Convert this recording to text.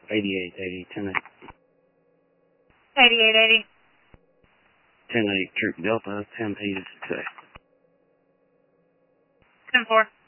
8880, 10-8. 8880. 10-8, Troop Delta, 10P to success. 10-4.